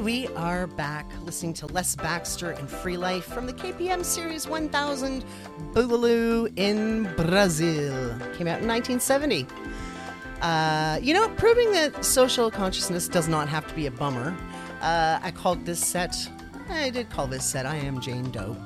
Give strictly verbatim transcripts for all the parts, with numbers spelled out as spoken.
we are back listening to Les Baxter and Free Life from the K P M Series one thousand, Boogaloo in Brazil. Came out in nineteen seventy. Uh, you know, proving that social consciousness does not have to be a bummer. Uh, I called this set, I did call this set, I Am Jane Doe.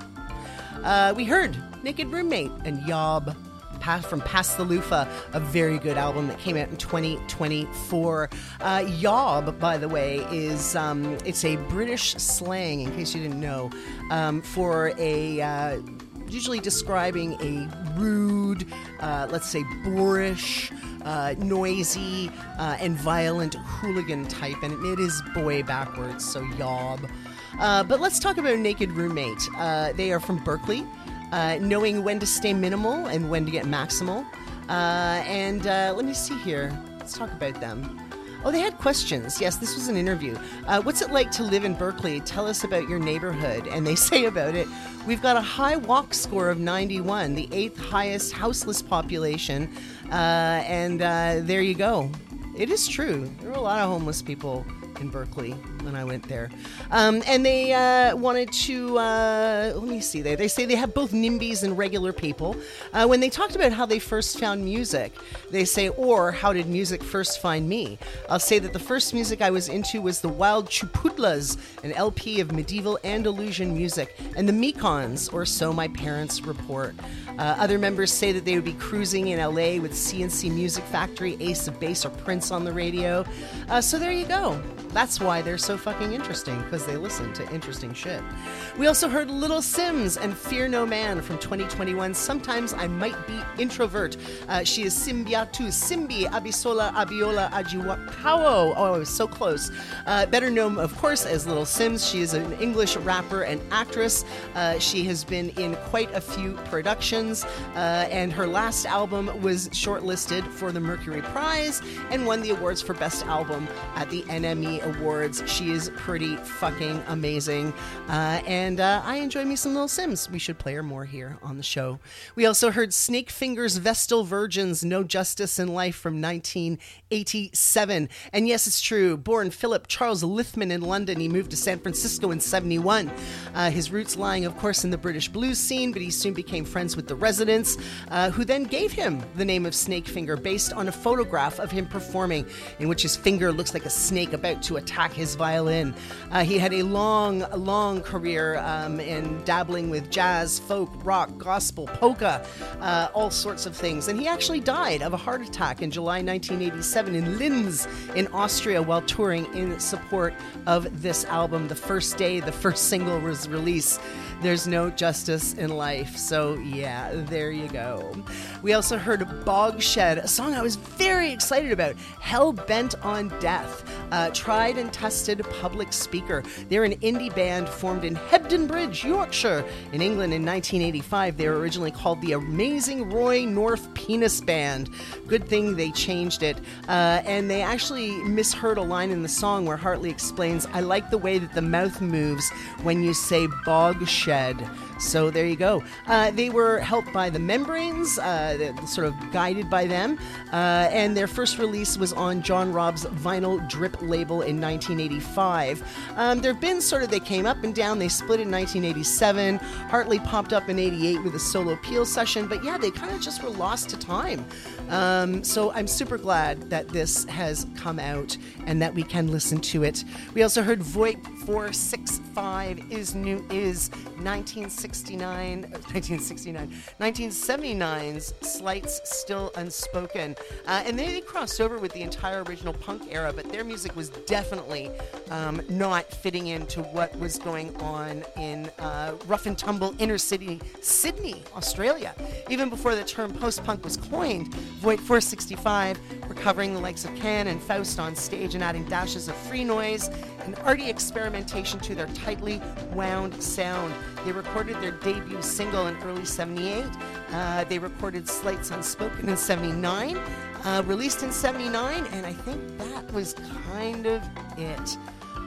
Uh, we heard Naked Roommate and Yob from Pass the Loofah, a very good album that came out in twenty twenty-four. Uh, Yob, by the way, is um, it's a British slang, in case you didn't know, um, for a uh, usually describing a rude, uh, let's say boorish, uh, noisy, uh, and violent hooligan type, and it is boy backwards, so Yob. Uh, but let's talk about Naked Roommate. Uh, they are from Berkeley. Uh, knowing when to stay minimal and when to get maximal. Uh, and uh, let me see here. Let's talk about them. Oh, they had questions. Yes, this was an interview. Uh, what's it like to live in Berkeley? Tell us about your neighborhood. And they say about it, we've got a high walk score of ninety-one, the eighth highest houseless population. Uh, and uh, there you go. It is true. There were a lot of homeless people in Berkeley when I went there. Um, and they uh, wanted to, uh, let me see, they, they say they have both NIMBYs and regular people. Uh, when they talked about how they first found music, they say, or how did music first find me? I'll say that the first music I was into was the Wild Chuputlas, an L P of medieval Andalusian music, and the Mekons, or so my parents report. Uh, other members say that they would be cruising in L A with C and C Music Factory, Ace of Base, or Prince on the radio. Uh, so there you go. That's why they're so fucking interesting, because they listen to interesting shit. We also heard Little Sims and Fear No Man from twenty twenty-one. Sometimes I Might Be Introvert. Uh, she is Simbiatu, Simbi, Abisola, Abiola, Ajiwakawo. Oh, I was so close. Uh, better known, of course, as Little Sims. She is an English rapper and actress. Uh, she has been in quite a few productions, uh, and her last album was shortlisted for the Mercury Prize and won the awards for Best Album at the N M E Awards. She is pretty fucking amazing. Uh, and uh, I enjoy me some Little Sims. We should play her more here on the show. We also heard Snake Fingers Vestal Virgins, No Justice in Life from nineteen eighty-seven. And yes, it's true. Born Philip Charles Lithman in London, he moved to San Francisco in seventy-one. Uh, his roots lying, of course, in the British blues scene, but he soon became friends with the Residents, uh, who then gave him the name of Snake Finger based on a photograph of him performing, in which his finger looks like a snake about to attack his violin. Uh, he had a long, long career um, in dabbling with jazz, folk, rock, gospel, polka, uh, all sorts of things. And he actually died of a heart attack in July nineteen eighty-seven in Linz in Austria while touring in support of this album. The first day the first single was released, There's No Justice in Life. So yeah, there you go. We also heard Bogshed, a song I was very excited about, Hell Bent on Death. Uh, tried and tested public speaker. They're an indie band formed in Hebden Bridge, Yorkshire, in England in nineteen eighty-five. They were originally called the Amazing Roy North Penis Band. Good thing they changed it. Uh, and they actually misheard a line in the song where Hartley explains, I like the way that the mouth moves when you say Bogshed. So there you go. Uh, they were helped by the Membranes, uh, sort of guided by them, uh, and their first release was on John Robb's Vinyl Drip label in nineteen eighty-five. Um, there have been sort of, they came up and down, they split in nineteen eighty-seven, Hartley popped up in eighty-eight with a solo Peel session, but yeah, they kind of just were lost to time. Um, so I'm super glad that this has come out and that we can listen to it. We also heard Voigt four sixty-five is new is nineteen sixty-nine, nineteen sixty-nine, nineteen seventy-nine's Slights Still Unspoken. Uh, and they, they crossed over with the entire original punk era, but their music was definitely um, not fitting into what was going on in uh, rough and tumble inner city Sydney, Australia. Even before the term post-punk was coined, Voigt four sixty-five were covering the likes of Can and Faust on stage and adding dashes of free noise and arty experimentation to their tightly wound sound. They recorded their debut single in early seventy-eight. Uh, they recorded Slights Unspoken in seventy-nine, uh, released in seventy-nine, and I think that was kind of it.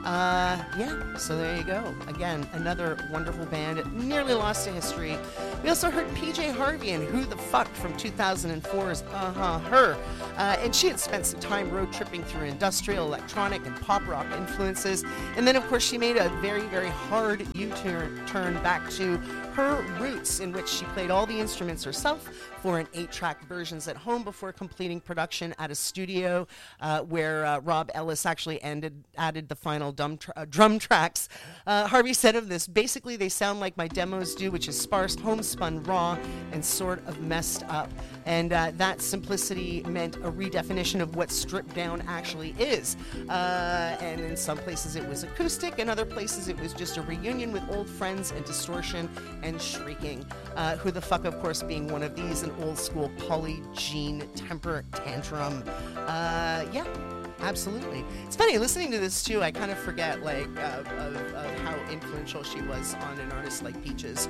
Uh, yeah, so there you go. Again, another wonderful band, nearly lost to history. We also heard P J Harvey and Who the Fuck from two thousand four's Uh-Huh Her. Uh, and she had spent some time road tripping through industrial, electronic, and pop rock influences. And then, of course, she made a very, very hard U-turn turn back to her roots, in which she played all the instruments herself for an eight-track versions at home before completing production at a studio uh, where uh, Rob Ellis actually ended, added the final drum, tra- uh, drum tracks. Uh, Harvey said of this, basically they sound like my demos do, which is sparse, homespun, raw, and sort of messed up. And uh, that simplicity meant a redefinition of what stripped down actually is. Uh, and in some places it was acoustic, in other places it was just a reunion with old friends and distortion and shrieking. Uh, Who the Fuck, of course, being one of these, an old school Polly Jean temper tantrum. Uh, yeah. Absolutely. It's funny, listening to this too, I kind of forget like uh, of, of how influential she was on an artist like Peaches.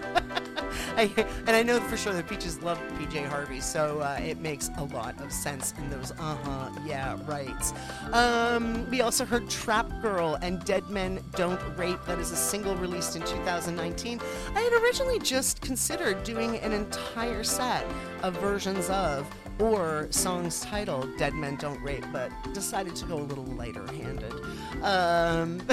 I, and I know for sure that Peaches loved P J Harvey, so uh, it makes a lot of sense in those uh-huh, yeah, right. Um, we also heard Trap Girl and Dead Men Don't Rape. That is a single released in two thousand nineteen. I had originally just considered doing an entire set of versions of or songs titled Dead Men Don't Rape, but decided to go a little lighter-handed. Um,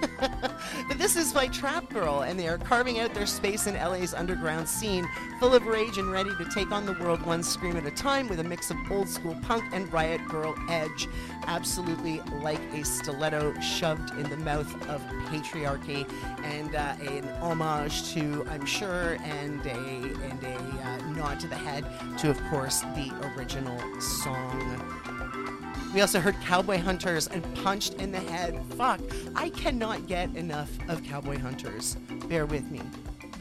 but this is by Trap Girl, and they are carving out their space in L A's underground scene, full of rage and ready to take on the world one scream at a time with a mix of old-school punk and riot girl edge. Absolutely like a stiletto shoved in the mouth of patriarchy, and uh, an homage to, I'm sure, and a, and a uh, nod to the head to, of course, the original song. We also heard Cowboy Hunters and Punched in the Head. Fuck, I cannot get enough of Cowboy Hunters. Bear with me.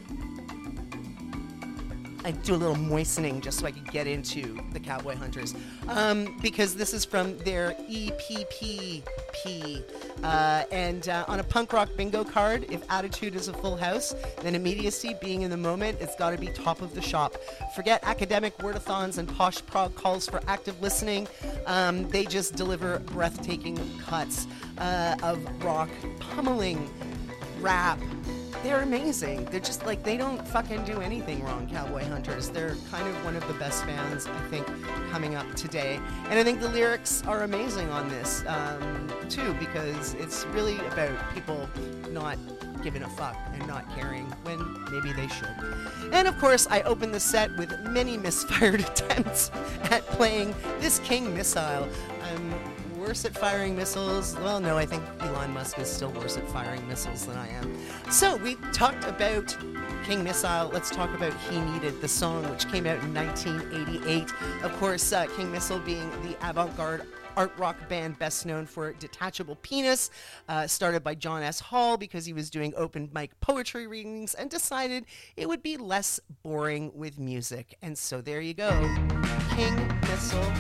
I do a little moistening just so I could get into the Cowboy Hunters. Um, because this is from their E P P P. Uh, and uh, on a punk rock bingo card, if attitude is a full house, then immediacy, being in the moment, it's got to be top of the shop. Forget academic wordathons and posh prog calls for active listening. Um, they just deliver breathtaking cuts uh, of rock, pummeling rap. They're amazing. They're just like, they don't fucking do anything wrong, Cowboy Hunters. They're kind of one of the best bands, I think, coming up today. And I think the lyrics are amazing on this, um, too, because it's really about people not giving a fuck and not caring when maybe they should. And of course, I opened the set with many misfired attempts at playing this King Missile. Um, worse at firing missiles. Well, no, I think Elon Musk is still worse at firing missiles than I am. So we talked about King Missile. Let's talk about He Needed, the song, which came out in nineteen eighty-eight. Of course, uh, King Missile being the avant-garde art rock band best known for Detachable Penis, uh, started by John S. Hall because he was doing open mic poetry readings and decided it would be less boring with music. And so there you go. King Missile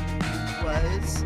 was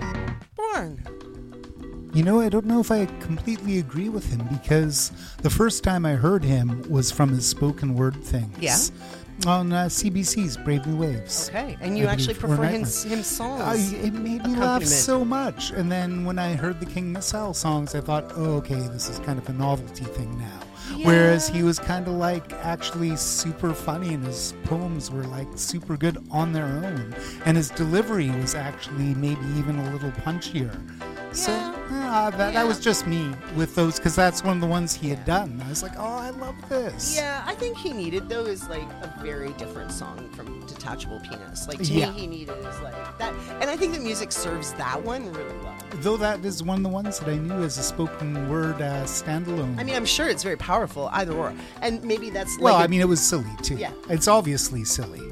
born. You know, I don't know if I completely agree with him, because the first time I heard him was from his spoken word things. Yeah. On uh, C B C's Brave New Waves. Okay, and you I actually believe, prefer or him, Nightmare. him songs. Uh, it made me laugh so much. And then when I heard the King Missile songs, I thought, oh, okay, this is kind of a novelty thing now. Yeah. Whereas he was kind of like actually super funny, and his poems were like super good on their own. And his delivery was actually maybe even a little punchier. So uh, that, Yeah. that was just me with those, because that's one of the ones he had done. I was like, oh, I love this. Yeah, I think He Needed, though, is like a very different song from Detachable Penis. Like, to Yeah. me, He Needed is like that. And I think the music serves that one really well. Though that is one of the ones that I knew as a spoken word uh, standalone. I mean, I'm sure it's very powerful, either or. And maybe that's like. Well, a- I mean, it was silly, too. Yeah. It's obviously silly.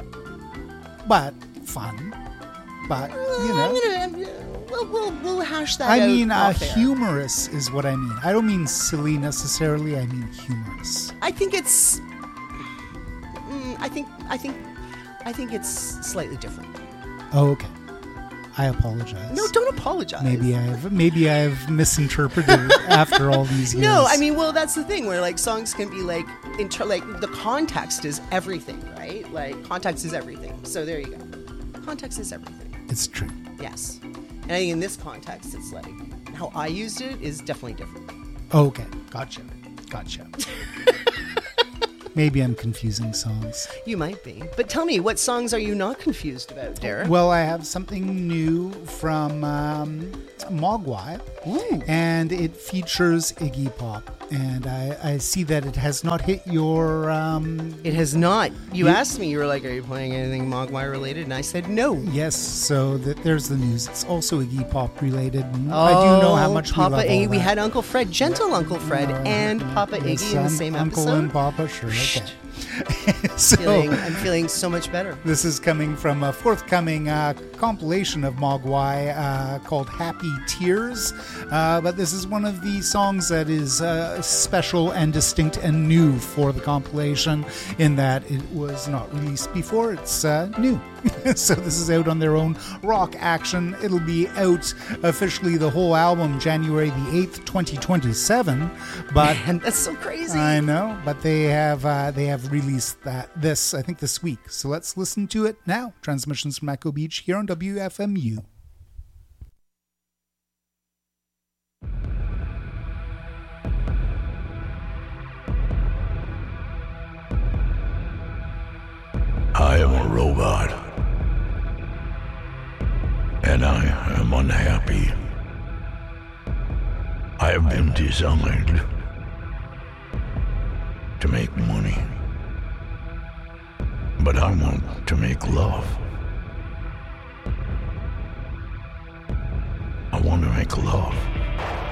But fun. But, you Uh, I'm know. gonna, I'm, uh, we'll, we'll, we'll hash that I out. mean, uh, off air. humorous is what I mean. I don't mean silly necessarily. I mean humorous. I think it's. Mm, I think. I think. I think it's slightly different. Oh, okay. I apologize. No, don't apologize. Maybe I've maybe I've misinterpreted after all these years. No, I mean, well, that's the thing where like songs can be like, inter- like the context is everything, right? Like context is everything. So there you go. Context is everything. It's true. Yes. And I think in this context, it's like how I used it is definitely different. Okay, gotcha, gotcha. Maybe I'm confusing songs. You might be. But tell me, what songs are you not confused about, Derek? Well, I have something new from um, Mogwai, Ooh. and it features Iggy Pop. And I, I see that it has not hit your... Um, It has not. You asked me, you were like, are you playing anything Mogwai related? And I said no. Yes, so that there's the news. It's also Iggy Pop related. And I do know how much Papa we love all Iggy. We that. had Uncle Fred, gentle Uncle Fred, and Papa Yes, Iggy in the un- same Uncle episode. and Papa, sure, okay. so, Feeling, I'm feeling so much better. This is coming from a forthcoming uh, compilation of Mogwai uh, called Happy Tears. Uh, but this is one of the songs that is uh, special and distinct and new for the compilation in that it was not released before. It's uh, new. So this is out on their own Rock Action. It'll be out officially, the whole album, January the eighth, twenty twenty-seven. But And that's so crazy. I know, but they have uh, they have released that this I think this week. So let's listen to it now. Transmissions from Echo Beach here on W F M U. I am a robot, and I am unhappy. I have been designed to make money, but I want to make love. I want to make love.